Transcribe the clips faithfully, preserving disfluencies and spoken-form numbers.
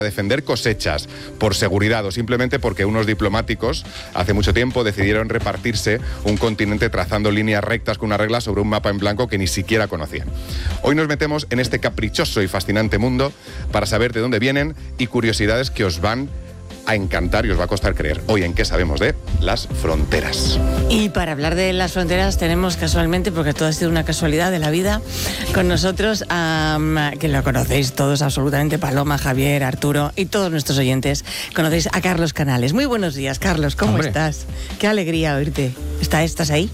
defender cosechas por seguridad o simplemente porque unos diplomáticos hace mucho tiempo decidieron repartirse un continente trazando líneas rectas con una regla sobre un mapa en blanco que ni siquiera conocían. Hoy nos metemos en este caprichoso y fascinante mundo para saber de dónde vienen y curiosidades que os van a encantar y os va a costar creer. Hoy en ¿Qué sabemos de las fronteras? Y para hablar de las fronteras tenemos casualmente, porque todo ha sido una casualidad de la vida, con nosotros, um, que lo conocéis todos absolutamente, Paloma, Javier, Arturo y todos nuestros oyentes, conocéis a Carlos Canales. Muy buenos días, Carlos, ¿cómo Hombre. estás? Qué alegría oírte. ¿Está, ¿Estás ahí?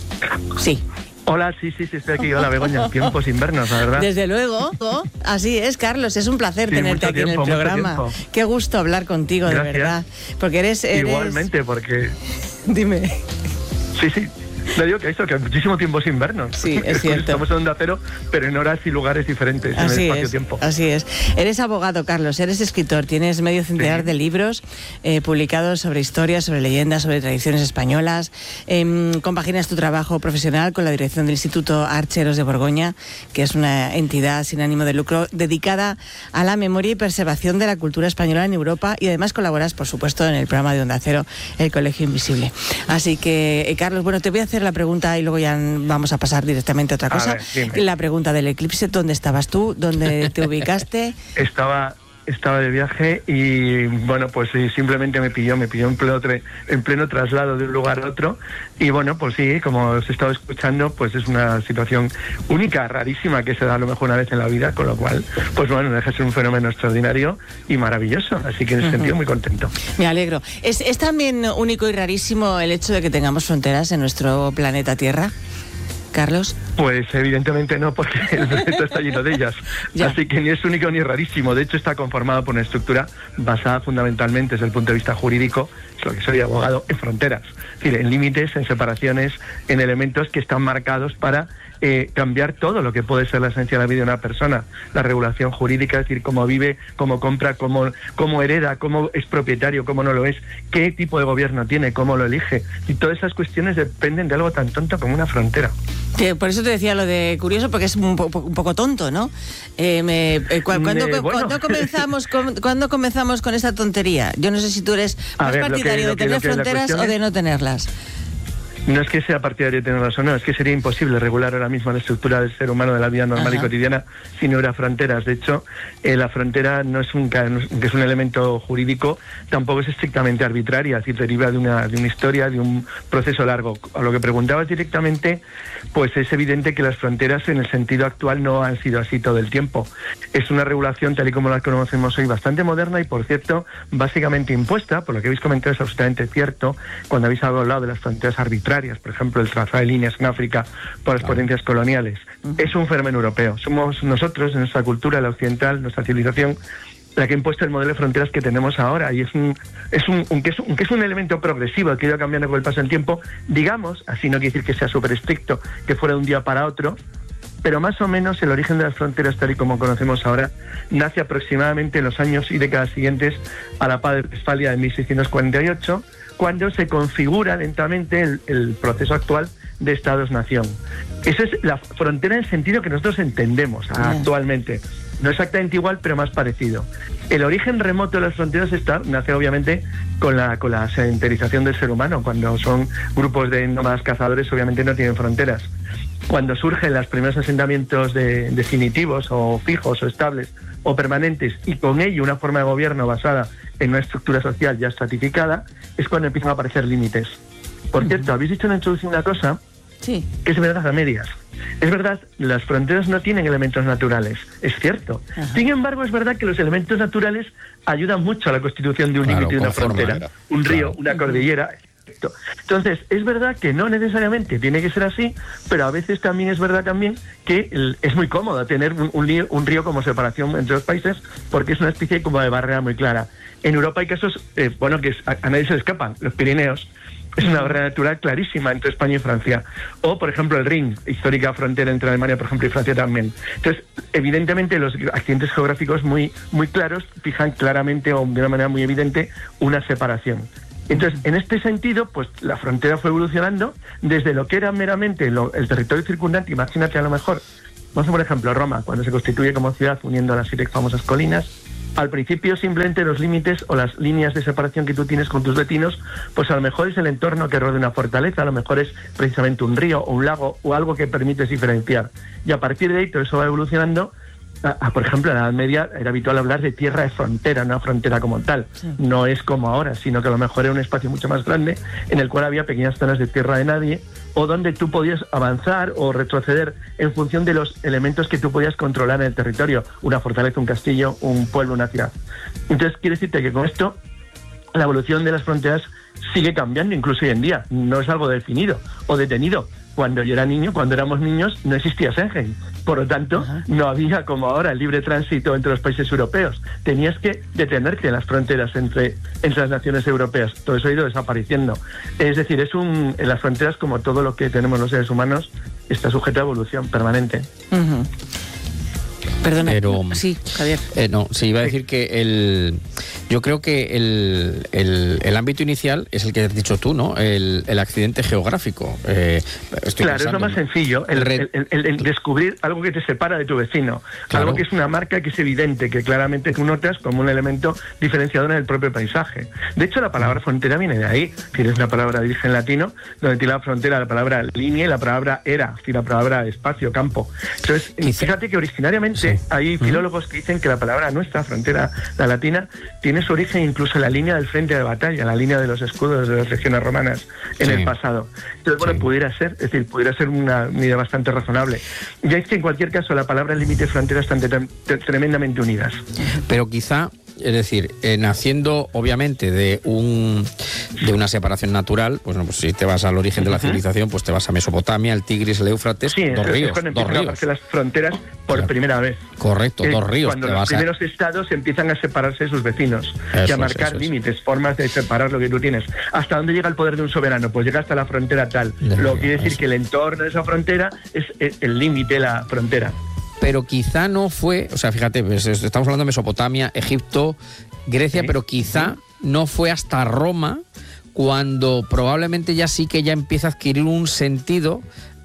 Sí. Hola, sí, sí, sí, estoy aquí. Hola, Begoña. Tiempos invernos, la verdad. Desde luego. Así es, Carlos. Es un placer sí, tenerte aquí tiempo, en el programa. Qué gusto hablar contigo, Gracias. de verdad. Porque eres, eres... Igualmente, porque... Dime. Sí, sí. Le digo que eso, que muchísimo tiempo sin vernos. Sí, es cierto. Estamos en Onda Cero, pero en horas y lugares diferentes, así en el espacio-tiempo. Así es. Eres abogado, Carlos, eres escritor, tienes medio centenar sí. de libros eh, publicados sobre historias, sobre leyendas, sobre tradiciones españolas. Eh, compaginas tu trabajo profesional con la dirección del Instituto Archeros de Borgoña, que es una entidad sin ánimo de lucro dedicada a la memoria y preservación de la cultura española en Europa, y además colaboras, por supuesto, en el programa de Onda Cero, El Colegio Invisible. Así que, eh, Carlos, bueno, te voy a hacer la pregunta y luego ya vamos a pasar directamente a otra cosa. A ver, la pregunta del eclipse, ¿dónde estabas tú? ¿Dónde te ubicaste? Estaba estaba de viaje y bueno, pues sí, simplemente me pilló, me pilló en pleno, tre- en pleno traslado de un lugar a otro y bueno, pues sí, como os he estado escuchando, pues es una situación única, rarísima, que se da a lo mejor una vez en la vida, con lo cual, pues bueno, deja de ser un fenómeno extraordinario y maravilloso, así que en ese uh-huh. sentido muy contento. Me alegro. ¿Es, ¿Es también único y rarísimo el hecho de que tengamos fronteras en nuestro planeta Tierra, Carlos? Pues evidentemente no, porque el planeta está lleno de ellas. Ya. Así que ni es único ni rarísimo. De hecho, está conformado por una estructura basada fundamentalmente desde el punto de vista jurídico, es lo que soy abogado, en fronteras. Es decir, en límites, en separaciones, en elementos que están marcados para eh, cambiar todo lo que puede ser la esencia de la vida de una persona. La regulación jurídica, es decir, cómo vive, cómo compra, cómo, cómo hereda, cómo es propietario, cómo no lo es, qué tipo de gobierno tiene, cómo lo elige. Y todas esas cuestiones dependen de algo tan tonto como una frontera. Sí, por eso te decía lo de curioso, porque es un, po- un poco tonto, ¿no? Eh, me, eh, cu- ¿cuándo, eh, bueno. ¿cuándo, comenzamos con, ¿Cuándo comenzamos con esta tontería? Yo no sé si tú eres más ver, partidario que, de tener que, fronteras o de no tenerlas. No es que sea partidario de tenerlas o no, es que sería imposible regular ahora mismo la estructura del ser humano de la vida normal Ajá. y cotidiana si no hubiera fronteras. De hecho, eh, la frontera no es un que es un elemento jurídico, tampoco es estrictamente arbitraria, es decir, deriva de una, de una historia, de un proceso largo. A lo que preguntabas directamente, pues es evidente que las fronteras en el sentido actual no han sido así todo el tiempo. Es una regulación, tal y como la conocemos hoy, bastante moderna y, por cierto, básicamente impuesta, por lo que habéis comentado es absolutamente cierto, cuando habéis hablado de las fronteras arbitrarias, por ejemplo, el trazado de líneas en África por las claro. potencias coloniales. Uh-huh. Es un fenómeno europeo. Somos nosotros, en nuestra cultura, la occidental, nuestra civilización, la que ha impuesto el modelo de fronteras que tenemos ahora, y es un, es un, un, que es un, que es un elemento progresivo que ha ido cambiando con el paso del tiempo, digamos, así no quiere decir que sea súper estricto, que fuera de un día para otro, pero más o menos el origen de las fronteras, tal y como conocemos ahora, nace aproximadamente en los años y décadas siguientes a la paz de Westfalia de mil seiscientos cuarenta y ocho, cuando se configura lentamente el, el proceso actual de Estados-nación. Esa es la frontera en el sentido que nosotros entendemos yeah. actualmente. No exactamente igual, pero más parecido. El origen remoto de las fronteras está, nace obviamente con la, con la sedentarización del ser humano. Cuando son grupos de nómadas cazadores, obviamente no tienen fronteras. Cuando surgen los primeros asentamientos de, definitivos o fijos o estables o permanentes, y con ello una forma de gobierno basada en una estructura social ya estratificada, es cuando empiezan a aparecer límites. Por uh-huh. cierto, habéis dicho en la introducción una cosa sí. que es verdad a medias. Es verdad, las fronteras no tienen elementos naturales, es cierto. Uh-huh. Sin embargo, es verdad que los elementos naturales ayudan mucho a la constitución de un claro, límite de una frontera. Era. Un río, claro. una cordillera. Entonces, es verdad que no necesariamente tiene que ser así, pero a veces también es verdad también que el, es muy cómodo tener un, un, río, un río como separación entre los países, porque es una especie como de barrera muy clara. En Europa hay casos, eh, bueno, que es, a, a nadie se le escapan, los Pirineos. Es una barrera natural clarísima entre España y Francia. O, por ejemplo, el Rin, histórica frontera entre Alemania, por ejemplo, y Francia también. Entonces, evidentemente, los accidentes geográficos muy, muy claros fijan claramente o de una manera muy evidente una separación. Entonces, en este sentido, pues la frontera fue evolucionando desde lo que era meramente lo, el territorio circundante. Imagínate a lo mejor, vamos a por ejemplo Roma, cuando se constituye como ciudad uniendo las siete famosas colinas, Al principio simplemente los límites o las líneas de separación que tú tienes con tus vecinos, pues a lo mejor es el entorno que rodea una fortaleza, a lo mejor es precisamente un río o un lago o algo que permites diferenciar. Y a partir de ahí todo eso va evolucionando. A, a, por ejemplo, en la Edad Media era habitual hablar de tierra de frontera, no frontera como tal. Sí. No es como ahora, sino que a lo mejor era un espacio mucho más grande en el cual había pequeñas zonas de tierra de nadie o donde tú podías avanzar o retroceder en función de los elementos que tú podías controlar en el territorio. Una fortaleza, un castillo, un pueblo, una ciudad. Entonces, quiere decirte que con esto la evolución de las fronteras sigue cambiando incluso hoy en día. No es algo definido o detenido. Cuando yo era niño, cuando éramos niños, no existía Schengen. Por lo tanto, Ajá. no había como ahora el libre tránsito entre los países europeos. Tenías que detenerte en las fronteras entre, entre las naciones europeas. Todo eso ha ido desapareciendo. Es decir, es un, en las fronteras, como todo lo que tenemos los seres humanos, está sujeto a evolución permanente. Uh-huh. Perdona, pero sí, Javier. Eh, no, sí, iba a decir que el, yo creo que el, el, el ámbito inicial es el que has dicho tú, ¿no? El, el accidente geográfico. Eh, estoy claro, es lo más sencillo, el, el, el, el, el descubrir algo que te separa de tu vecino, claro. Algo que es una marca que es evidente, que claramente tú notas como un elemento diferenciador en el propio paisaje. De hecho, la palabra frontera viene de ahí, que es una palabra de origen latino, donde tiene la frontera la palabra línea y la palabra era, es decir, la palabra espacio, campo. Entonces, fíjate que originariamente sí. hay filólogos que dicen que la palabra nuestra, frontera, la latina, tiene su origen incluso en la línea del frente de batalla, la línea de los escudos de las legiones romanas en sí. el pasado. Entonces, bueno, sí. pudiera ser, es decir, pudiera ser una, una idea bastante razonable. Ya es que en cualquier caso la palabra límite y frontera están tremendamente unidas. Pero quizá, es decir, eh, naciendo obviamente de un de una separación natural, pues, no, pues si te vas al origen de la civilización, pues te vas a Mesopotamia, el Tigris, el Éufrates, sí, dos es, ríos, es cuando dos empiezan ríos. a hacer las fronteras por claro. primera vez. Correcto, eh, dos ríos. Cuando te los vas primeros a... estados empiezan a separarse de sus vecinos eso y a marcar es, límites, es. formas de separar lo que tú tienes. ¿Hasta dónde llega el poder de un soberano? Pues llega hasta la frontera tal. De lo que quiere decir eso. Que el entorno de esa frontera es, es el límite, la frontera. Pero quizá no fue, o sea, fíjate, pues estamos hablando de Mesopotamia, Egipto, Grecia, sí. pero quizá no fue hasta Roma cuando probablemente ya sí que ya empieza a adquirir un sentido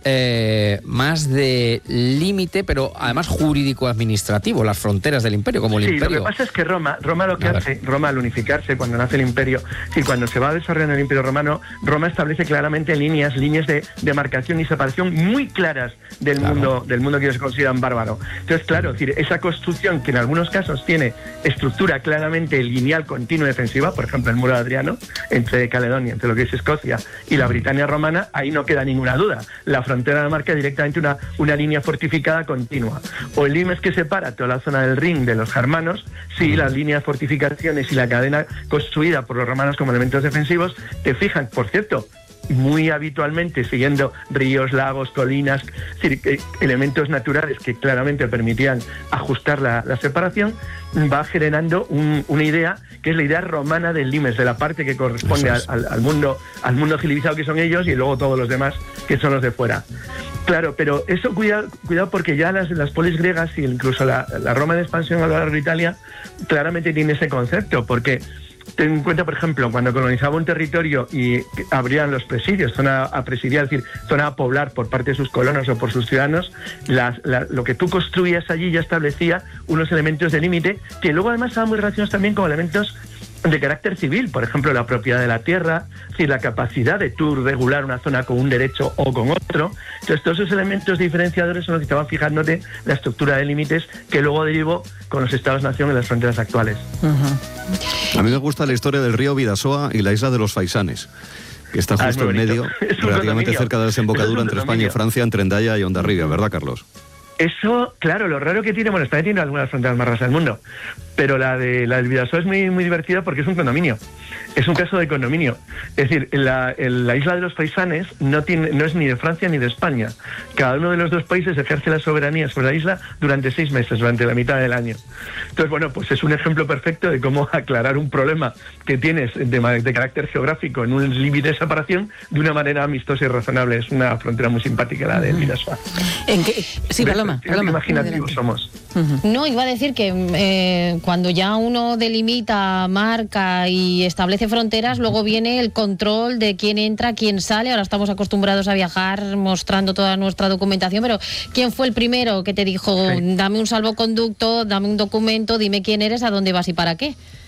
eh, más de límite, pero además jurídico-administrativo, las fronteras del imperio, como el sí, imperio. Lo que pasa es que Roma, Roma lo que a hace, ver. Roma al unificarse, cuando nace el imperio, y cuando se va desarrollando el imperio romano, Roma establece claramente líneas, líneas de demarcación y separación muy claras del claro. mundo, del mundo que ellos consideran bárbaro. Entonces, claro, es decir, esa construcción que en algunos casos tiene estructura claramente lineal, continua y defensiva, por ejemplo, el muro de Adriano, entre Caledonia, entre lo que es Escocia y la Britania romana, ahí no queda ninguna duda. La frontera marca directamente una, una línea fortificada continua. O el limes que separa toda la zona del Rin de los germanos, sí, las líneas de fortificaciones y la cadena construida por los romanos como elementos defensivos, te fijan, por cierto, muy habitualmente siguiendo ríos, lagos, colinas, es decir, elementos naturales que claramente permitían ajustar la, la separación, va generando un, una idea que es la idea romana del limes, de la parte que corresponde al, al, al mundo al mundo civilizado que son ellos y luego todos los demás que son los de fuera. Claro, pero eso cuidado, cuidado porque ya las, las polis griegas e incluso la, la Roma de expansión a lo largo de Italia claramente tiene ese concepto, porque ten en cuenta, por ejemplo, cuando colonizaba un territorio y abrían los presidios, zona a presidiar, es decir, zona a poblar por parte de sus colonos o por sus ciudadanos, las, la, lo que tú construías allí ya establecía unos elementos de límite que luego además estaban muy relacionados también con elementos de carácter civil, por ejemplo, la propiedad de la tierra, es decir, la capacidad de tú regular una zona con un derecho o con otro. Entonces, todos esos elementos diferenciadores son los que estaban fijándote la estructura de límites que luego derivó con los estados-nación en las fronteras actuales. Uh-huh. A mí me gusta la historia del río Bidasoa y la isla de los Faisanes, que está justo ah, en medio, relativamente cerca de la desembocadura entre España y Francia, entre Hendaya y Hondarribia, ¿verdad, Carlos? Eso, claro, lo raro que tiene, bueno, España tiene algunas fronteras más rasas del mundo, pero la de la del Bidasoa es muy, muy divertida porque es un condominio, es un caso de condominio. Es decir, la, la isla de los Faisanes no, tiene, no es ni de Francia ni de España. Cada uno de los dos países ejerce la soberanía sobre la isla durante seis meses, durante la mitad del año. Entonces, bueno, pues es un ejemplo perfecto de cómo aclarar un problema que tienes de, de carácter geográfico en un límite de separación de una manera amistosa y razonable. Es una frontera muy simpática la del Bidasoa. ¿En qué? Sí, Paloma. Paloma, imaginativos somos. Uh-huh. No, iba a decir que eh, cuando ya uno delimita, marca y establece establece fronteras, luego viene el control de quién entra, quién sale. Ahora estamos acostumbrados a viajar mostrando toda nuestra documentación, pero ¿quién fue el primero que te dijo, sí, dame un salvoconducto, dame un documento, dime quién eres, a dónde vas y para qué?